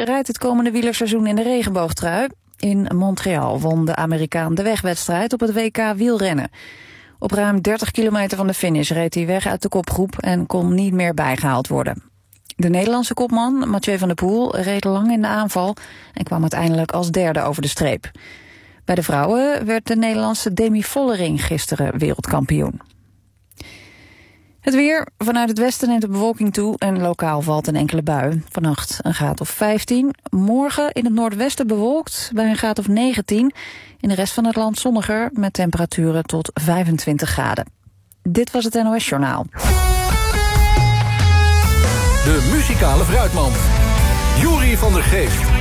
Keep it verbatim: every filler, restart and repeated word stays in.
rijdt het komende wielerseizoen in de regenboogtrui. In Montreal won de Amerikaan de wegwedstrijd op het W K wielrennen. Op ruim dertig kilometer van de finish reed hij weg uit de kopgroep en kon niet meer bijgehaald worden. De Nederlandse kopman, Mathieu van der Poel, reed lang in de aanval en kwam uiteindelijk als derde over de streep. Bij de vrouwen werd de Nederlandse Demi Vollering gisteren wereldkampioen. Het weer. Vanuit het westen neemt de bewolking toe en lokaal valt een enkele bui. Vannacht een graad of vijftien. Morgen in het noordwesten bewolkt bij een graad of negentien. In de rest van het land zonniger met temperaturen tot vijfentwintig graden. Dit was het N O S Journaal. De muzikale fruitmand. Joeri van der Geest.